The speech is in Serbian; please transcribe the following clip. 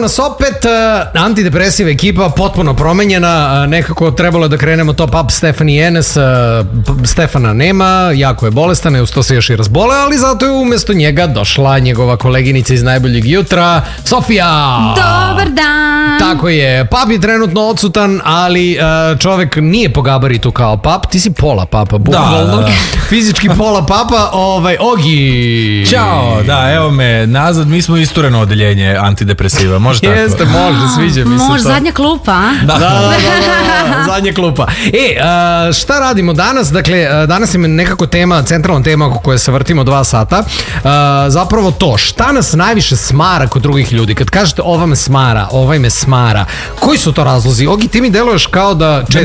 nas opet, antidepresiva ekipa, potpuno promenjena, nekako trebalo da krenemo top up Stephanie Enes, Stefana nema, jako je bolestan, uz to se još i razbole, ali zato je umesto njega došla njegova koleginica iz Najboljeg jutra, Sofija! Dobar dan! Tako je, Pap je trenutno odsutan, ali čovek nije po gabaritu kao Pap, ti si pola Papa, bukvalno. Da. Fizički pola Papa, Ogi! Ćao, da, evo me nazad, mi smo istureno odeljenje antidepresiva, može tako? Jeste, može, sviđa mi se to. Može, zadnja klupa, a? Da, zadnja klupa. Šta radimo danas? Dakle, danas je nekako tema, centralna tema oko koje se vrtimo 2 sata. Zapravo to, šta nas najviše smara kod drugih ljudi? Kad kažete ova me smara, ovaj me smara, koji su to razlozi? Ogi, ti mi deluješ kao da